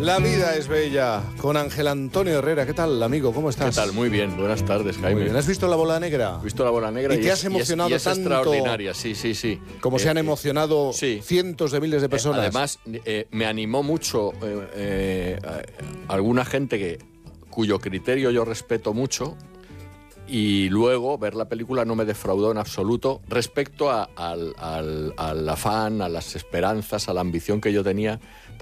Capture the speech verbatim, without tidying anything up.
La vida es bella, con Ángel Antonio Herrera. ¿Qué tal, amigo? ¿Cómo estás? ¿Qué tal? Muy bien, buenas tardes, Jaime. Muy bien. ¿Has visto La Bola Negra? He visto La Bola Negra y, y te es, has emocionado y es, y es tanto, extraordinaria, sí, sí, sí. Como eh, se han emocionado sí. cientos de miles de personas. Eh, además, eh, me animó mucho eh, eh, alguna gente que, cuyo criterio yo respeto mucho, y luego ver la película no me defraudó en absoluto respecto a, al, al, al afán, a las esperanzas, a la ambición que yo tenía